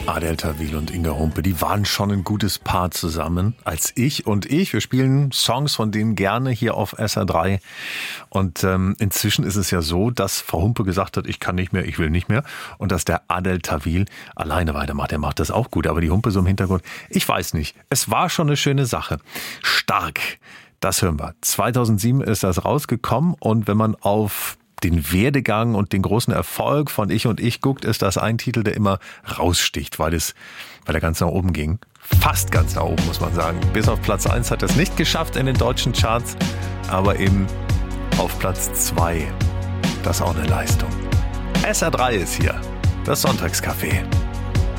Adel Tawil und Inga Humpe, die waren schon ein gutes Paar zusammen. Als ich und ich, wir spielen Songs von denen gerne hier auf SR3. Und inzwischen ist es ja so, dass Frau Humpe gesagt hat, ich kann nicht mehr, ich will nicht mehr. Und dass der Adel Tawil alleine weitermacht. Er macht das auch gut, aber die Humpe so im Hintergrund, ich weiß nicht. Es war schon eine schöne Sache. Stark, das hören wir. 2007 ist das rausgekommen und wenn man auf den Werdegang und den großen Erfolg von Ich und Ich guckt, ist das ein Titel, der immer raussticht, weil er ganz nach oben ging. Fast ganz nach oben, muss man sagen. Bis auf Platz 1 hat er es nicht geschafft in den deutschen Charts, aber eben auf Platz 2. Das ist auch eine Leistung. SR3 ist hier, das Sonntagscafé.